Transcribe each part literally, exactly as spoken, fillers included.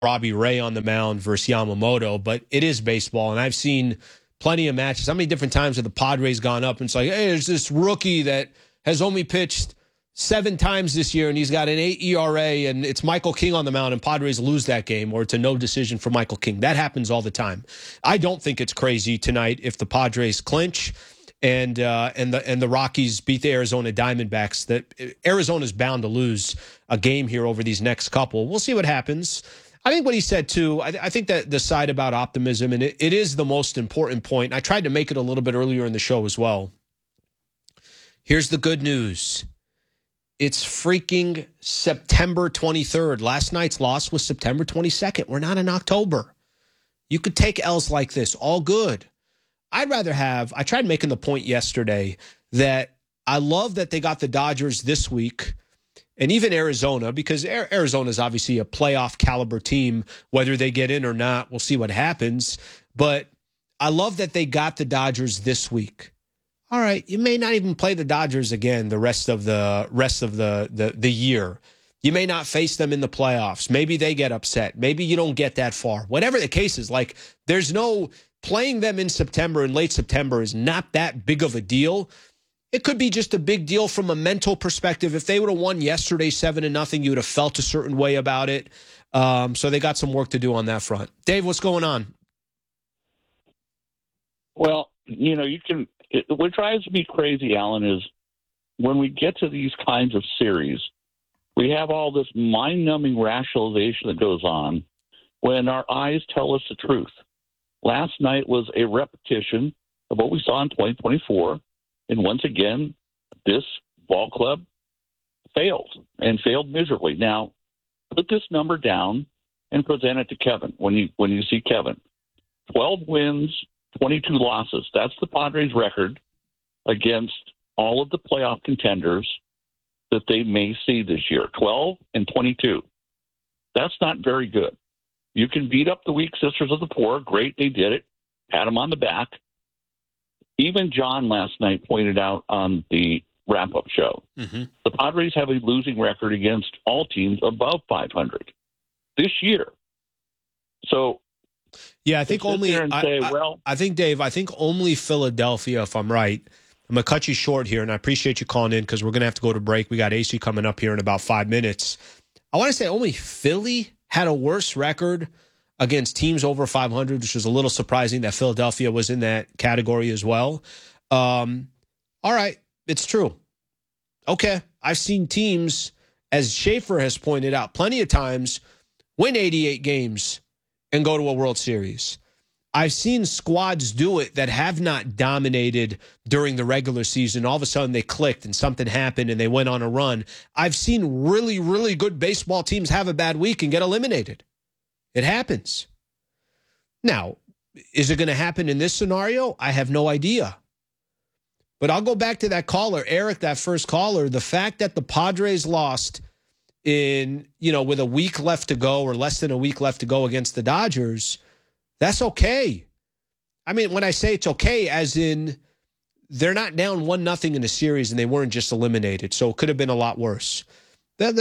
Robbie Ray on the mound versus Yamamoto, but it is baseball, and I've seen plenty of matches. How many different times have the Padres gone up and it's like, hey, there's this rookie that has only pitched seven times this year, and he's got an eight E R A, and it's Michael King on the mound, and Padres lose that game, or it's a no decision for Michael King. That happens all the time. I don't think it's crazy tonight if the Padres clinch and uh, and the and the Rockies beat the Arizona Diamondbacks. That Arizona's bound to lose a game here over these next couple. We'll see what happens. I think what he said, too, I, I think that the side about optimism, and it, it is the most important point. I tried to make it a little bit earlier in the show as well. Here's the good news. It's freaking September twenty-third. Last night's loss was September twenty-second. We're not in October. You could take L's like this. All good. I'd rather have, I tried making the point yesterday that I love that they got the Dodgers this week, and even Arizona, because Arizona is obviously a playoff caliber team, whether they get in or not, we'll see what happens. But I love that they got the Dodgers this week. All right, you may not even play the Dodgers again the rest of the rest of the, the, the year. You may not face them in the playoffs. Maybe they get upset. Maybe you don't get that far. Whatever the case is, like, there's no playing them in September and late September is not that big of a deal. It could be just a big deal from a mental perspective. If they would have won yesterday seven to nothing, you would have felt a certain way about it. Um, so they got some work to do on that front. Dave, what's going on? Well, you know, you can. It, what drives me crazy, Alan, is when we get to these kinds of series, we have all this mind-numbing rationalization that goes on when our eyes tell us the truth. Last night was a repetition of what we saw in twenty twenty-four. And once again, this ball club failed and failed miserably. Now, put this number down and present it to Kevin when you when you see Kevin. twelve wins, twenty-two losses. That's the Padres' record against all of the playoff contenders that they may see this year. twelve and twenty-two. That's not very good. You can beat up the weak sisters of the poor. Great, they did it. Pat them on the back. Even John last night pointed out on the wrap-up show, mm-hmm. the Padres have a losing record against all teams above five hundred this year. So, yeah, I think only. I, say, I, well, I think Dave. I think only Philadelphia. If I'm right, I'm gonna cut you short here, and I appreciate you calling in because we're gonna have to go to break. We got A C coming up here in about five minutes. I want to say only Philly had a worse record against teams over five hundred, which was a little surprising that Philadelphia was in that category as well. Um, all right, it's true. Okay, I've seen teams, as Schaefer has pointed out plenty of times, win eighty-eight games and go to a World Series. I've seen squads do it that have not dominated during the regular season. All of a sudden they clicked and something happened and they went on a run. I've seen really, really good baseball teams have a bad week and get eliminated. It happens. Now, is it going to happen in this scenario? I have no idea. But I'll go back to that caller, Eric, that first caller. The fact that the Padres lost in, you know, with a week left to go or less than a week left to go against the Dodgers, that's okay. I mean, when I say it's okay, as in they're not down one nothing in a series and they weren't just eliminated. So it could have been a lot worse. That,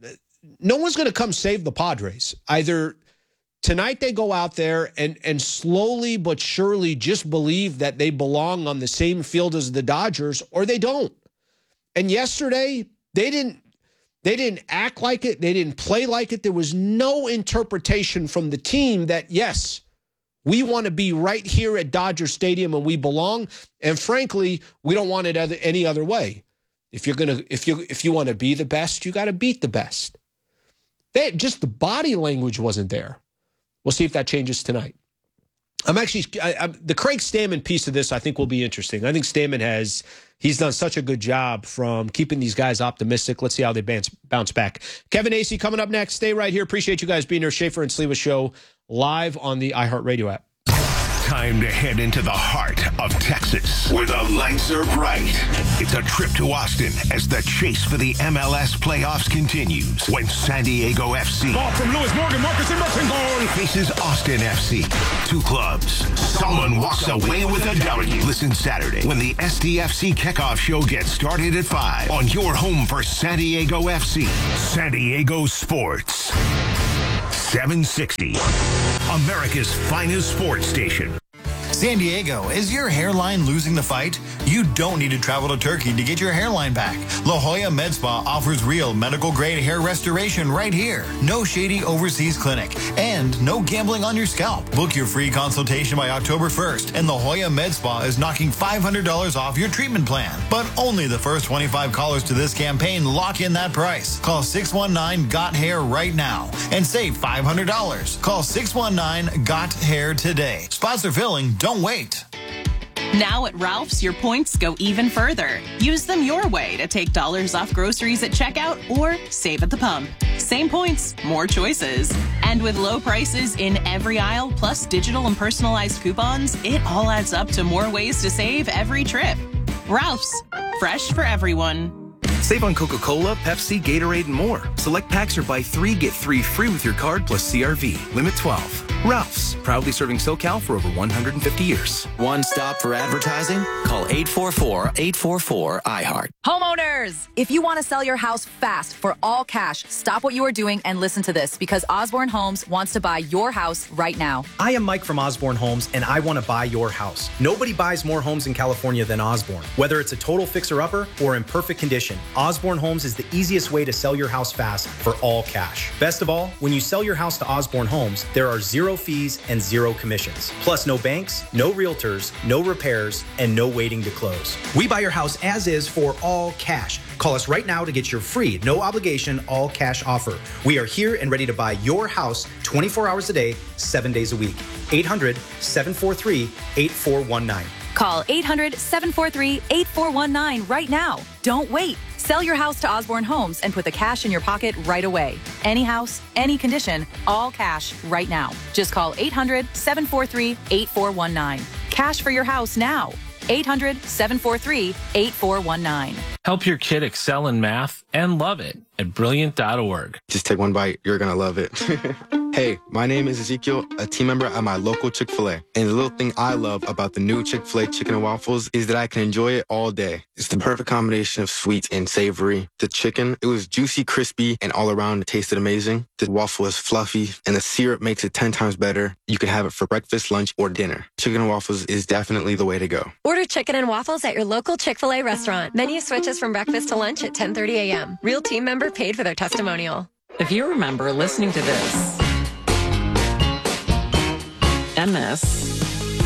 no one's going to come save the Padres. Either tonight they go out there and, and slowly but surely just believe that they belong on the same field as the Dodgers, or they don't. And yesterday, they didn't they didn't act like it. They didn't play like it. There was no interpretation from the team that, yes, we want to be right here at Dodger Stadium and we belong. And frankly, we don't want it any other way. If you're gonna, if you if you want to be the best, you got to beat the best. They, just the body language wasn't there. We'll see if that changes tonight. I'm actually I, I'm, the Craig Stammen piece of this I think will be interesting. I think Stammen has he's done such a good job from keeping these guys optimistic. Let's see how they bounce bounce back. Kevin A C coming up next. Stay right here. Appreciate you guys being here. Schaefer and Sliwa Show live on the iHeartRadio app. Time to head into the heart of Texas, where the lights are bright. It's a trip to Austin as the chase for the M L S playoffs continues. When San Diego F C ball from Lewis Morgan, Marcus Emerson goal faces Austin F C. Two clubs. Someone walks away with a W. Listen Saturday when the S D F C kickoff show gets started at five on your home for San Diego F C. San Diego Sports. seven sixty. America's finest sports station. San Diego, is your hairline losing the fight? You don't need to travel to Turkey to get your hairline back. La Jolla Med Spa offers real medical-grade hair restoration right here. No shady overseas clinic. And no gambling on your scalp. Book your free consultation by October first, and La Jolla Med Spa is knocking five hundred dollars off your treatment plan. But only the first twenty-five callers to this campaign lock in that price. Call six one nine, G O T hair right now and save five hundred dollars. Call six one nine, G O T hair today. Spots are filling. Don't wait. Now at Ralph's, your points go even further. Use them your way to take dollars off groceries at checkout or save at the pump. Same points, more choices. And with low prices in every aisle, plus digital and personalized coupons, it all adds up to more ways to save every trip. Ralph's, fresh for everyone. Save on Coca-Cola, Pepsi, Gatorade, and more. Select packs or buy three, get three free with your card plus C R V. Limit twelve. Ralph's, proudly serving SoCal for over one hundred fifty years. One stop for advertising? Call eight four four, eight four four, I heart. Homeowners! If you want to sell your house fast for all cash, stop what you are doing and listen to this, because Osborne Homes wants to buy your house right now. I am Mike from Osborne Homes, and I want to buy your house. Nobody buys more homes in California than Osborne. Whether it's a total fixer-upper or in perfect condition, Osborne Homes is the easiest way to sell your house fast for all cash. Best of all, when you sell your house to Osborne Homes, there are zero fees and zero commissions. Plus no banks, no realtors, no repairs, and no waiting to close. We buy your house as is for all cash. Call us right now to get your free, no obligation, all cash offer. We are here and ready to buy your house twenty-four hours a day, seven days a week. eight hundred, seven four three, eight four one nine. Call eight hundred, seven four three, eight four one nine right now. Don't wait. Sell your house to Osborne Homes and put the cash in your pocket right away. Any house, any condition, all cash right now. Just call eight hundred, seven four three, eight four one nine. Cash for your house now. eight hundred, seven four three, eight four one nine. Help your kid excel in math and love it at brilliant dot org. Just take one bite. You're going to love it. Hey, my name is Ezekiel, a team member at my local Chick-fil-A. And the little thing I love about the new Chick-fil-A chicken and waffles is that I can enjoy it all day. It's the perfect combination of sweet and savory. The chicken, it was juicy, crispy, and all around it tasted amazing. The waffle is fluffy, and the syrup makes it ten times better. You can have it for breakfast, lunch, or dinner. Chicken and waffles is definitely the way to go. Order chicken and waffles at your local Chick-fil-A restaurant. Menu switches from breakfast to lunch at ten thirty a.m. Real team member paid for their testimonial. If you remember listening to this and this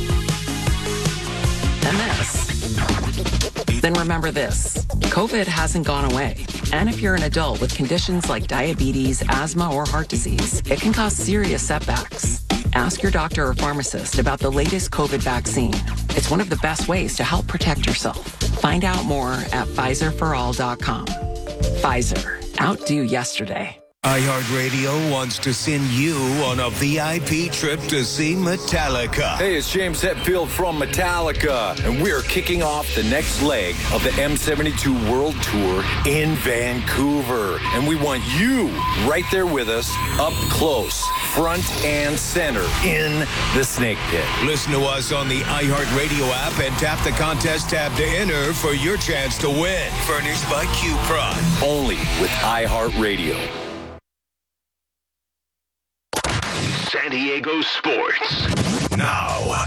and this, then remember this. COVID hasn't gone away. And if you're an adult with conditions like diabetes, asthma, or heart disease, it can cause serious setbacks. Ask your doctor or pharmacist about the latest COVID vaccine. It's one of the best ways to help protect yourself. Find out more at Pfizer for all dot com. Pfizer. Outdo yesterday. iHeartRadio wants to send you on a V I P trip to see Metallica. Hey, it's James Hetfield from Metallica, and we're kicking off the next leg of the M seventy-two World Tour in Vancouver. And we want you right there with us, up close, front and center, in the Snake Pit. Listen to us on the iHeartRadio app and tap the contest tab to enter for your chance to win. Furnished by Q-Prod. Only with iHeartRadio. San Diego Sports. Now.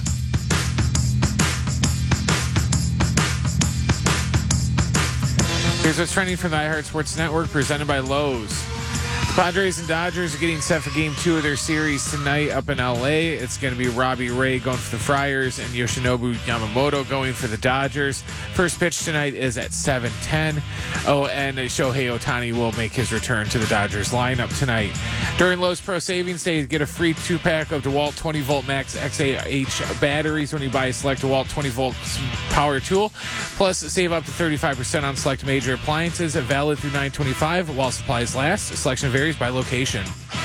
Here's what's trending from the iHeart Sports Network, presented by Lowe's. The Padres and Dodgers are getting set for game two of their series tonight up in L A. It's going to be Robbie Ray going for the Friars and Yoshinobu Yamamoto going for the Dodgers. First pitch tonight is at seven ten. Oh, and Shohei Ohtani will make his return to the Dodgers lineup tonight. During Lowe's Pro Savings Day, get a free two-pack of DeWalt twenty volt Max X A H batteries when you buy a select DeWalt twenty volt power tool. Plus, save up to thirty-five percent on select major appliances, valid through nine twenty-five while supplies last. Selection varies by location.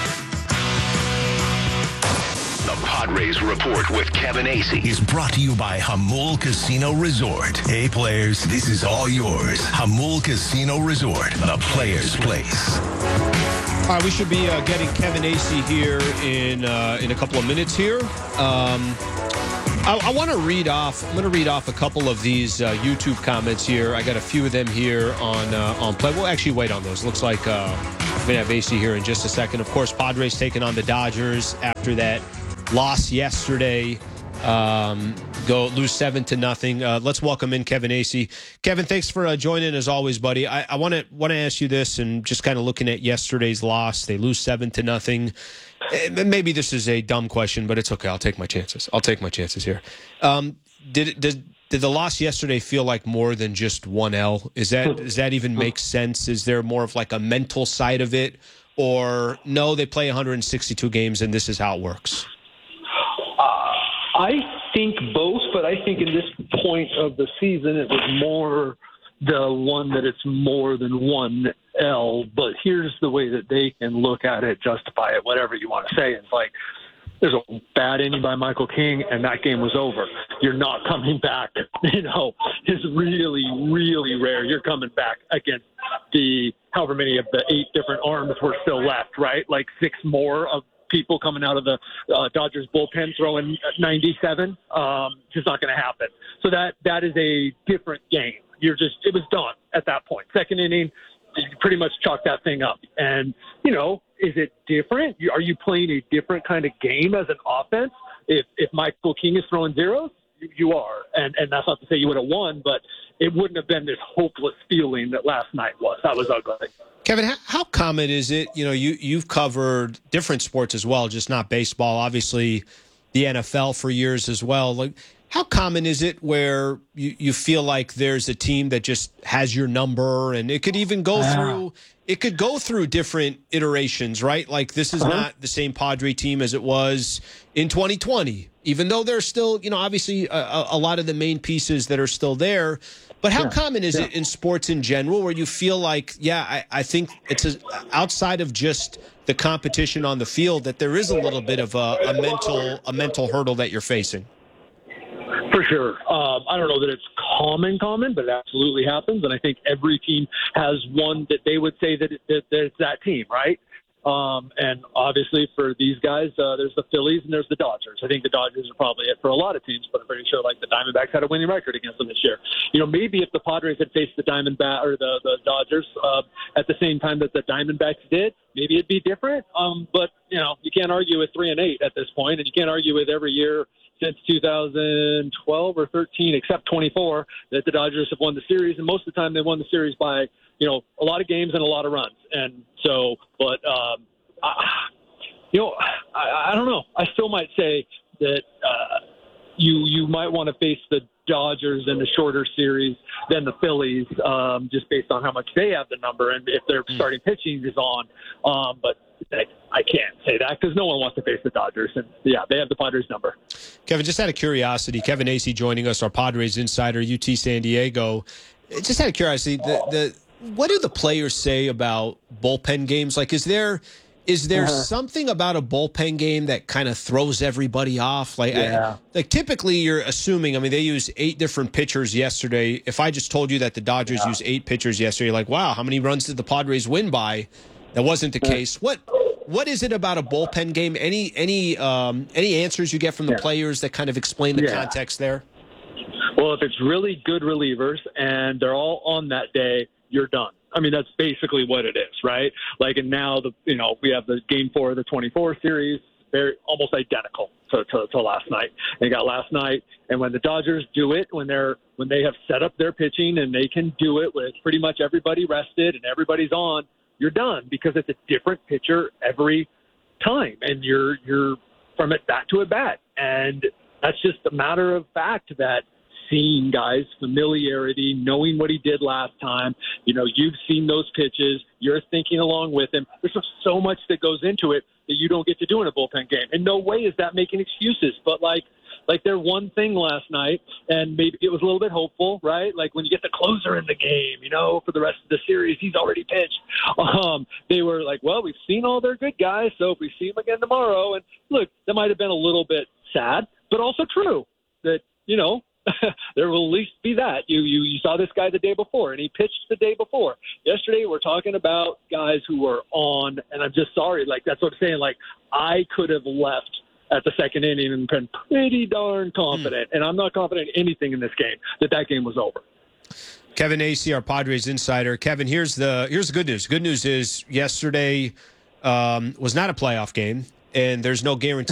The Padres Report with Kevin Acee is brought to you by Jamul Casino Resort. Hey, players, this is all yours. Jamul Casino Resort, the player's place. All right, we should be uh, getting Kevin Acee here in uh, in a couple of minutes here. Um, I, I want to read off. I'm going to read off a couple of these uh, YouTube comments here. I got a few of them here on uh, on play. We'll actually wait on those. Looks like uh, We're going to have A C here in just a second. Of course, Padres taking on the Dodgers after that loss yesterday. Um, go lose seven to nothing. Uh, let's welcome in Kevin Acee. Kevin, thanks for uh, joining as always, buddy. I want to want to ask you this, and just kind of looking at yesterday's loss, they lose seven to nothing. Maybe this is a dumb question, but it's okay. I'll take my chances. I'll take my chances here. Um, did it, did did the loss yesterday feel like more than just one L? Is that does that even make sense? Is there more of like a mental side of it, or no? They play one hundred sixty-two games, and this is how it works. I think both, but I think in this point of the season, it was more the one that it's more than one L. But here's the way that they can look at it, justify it, whatever you want to say. It's like there's a bad inning by Michael King, and that game was over. You're not coming back. You know, it's really, really rare. You're coming back against the however many of the eight different arms were still left, right? Like six more of people coming out of the uh, Dodgers bullpen throwing ninety-seven. Um, just not going to happen. So that that is a different game. You're just it was done at that point. Second inning, you pretty much chalk that thing up. And you know, is it different? Are you playing a different kind of game as an offense? If if Michael King is throwing zeros, you, you are. And and that's not to say you would have won, but it wouldn't have been this hopeless feeling that last night was. That was ugly. Kevin, how, how common is it, you know, you, you've covered different sports as well, just not baseball, obviously the N F L for years as well. Like, how common is it where you, you feel like there's a team that just has your number, and it could even go wow. through, it could go through different iterations, right? Like this is uh-huh. not the same Padre team as it was in twenty twenty, even though there's still, you know, obviously a, a lot of the main pieces that are still there. But how yeah. common is yeah. it in sports in general where you feel like, yeah, I, I think it's a, outside of just the competition on the field that there is a little bit of a, a mental a mental hurdle that you're facing? For sure. Um, I don't know that it's common, common, but it absolutely happens. And I think every team has one that they would say that, it, that, that it's that team, right? Um, and obviously for these guys, uh, there's the Phillies and there's the Dodgers. I think the Dodgers are probably it for a lot of teams, but I'm pretty sure like the Diamondbacks had a winning record against them this year. You know, maybe if the Padres had faced the Diamondback or the, the Dodgers uh, at the same time that the Diamondbacks did, maybe it'd be different. Um, but, you know, you can't argue with three and eight at this point, and you can't argue with every year since two thousand twelve or thirteen, except twenty-four, that the Dodgers have won the series. And most of the time they won the series by, you know, a lot of games and a lot of runs. And so, but, um, I, you know, I, I don't know. I still might say that uh, you you might want to face the Dodgers in a shorter series than the Phillies, um, just based on how much they have the number and if their starting pitching is on. Um, but I, I can't say that because no one wants to face the Dodgers. And, yeah, they have the Padres number. Kevin, just out of curiosity, Kevin Acee joining us, our Padres insider, U T San Diego. Just out of curiosity, the, the what do the players say about bullpen games? Like, is there is there uh-huh. something about a bullpen game that kind of throws everybody off? Like, yeah. I, like typically you're assuming, I mean, they use eight different pitchers yesterday. If I just told you that the Dodgers yeah. used eight pitchers yesterday, you're like, wow, how many runs did the Padres win by? That wasn't the case. What what is it about a bullpen game? Any any um, any answers you get from the yeah. players that kind of explain the yeah. context there? Well, if it's really good relievers and they're all on that day, you're done. I mean, that's basically what it is, right? Like, and now the you know we have the game four of the twenty-four series, they're almost identical to, to, to last night. They got last night, and when the Dodgers do it, when they're when they have set up their pitching and they can do it with pretty much everybody rested and everybody's on, you're done because it's a different pitcher every time, and you're you're from at bat to at bat, and that's just a matter of fact that. Seeing guys, familiarity, knowing what he did last time. You know, you've seen those pitches. You're thinking along with him. There's just so much that goes into it that you don't get to do in a bullpen game. In no way is that making excuses. But, like, like their one thing last night, and maybe it was a little bit hopeful, right? Like when you get the closer in the game, you know, for the rest of the series, he's already pitched. Um, they were like, well, we've seen all their good guys, so if we see him again tomorrow. And, look, that might have been a little bit sad, but also true that, you know, there will at least be that. You, you you saw this guy the day before, and he pitched the day before. Yesterday, we're talking about guys who were on, and I'm just sorry. Like, that's what I'm saying. Like, I could have left at the second inning and been pretty darn confident, mm. and I'm not confident in anything in this game, that that game was over. Kevin Acee, our Padres insider. Kevin, here's the here's the good news. Good news is yesterday um, was not a playoff game, and there's no guarantee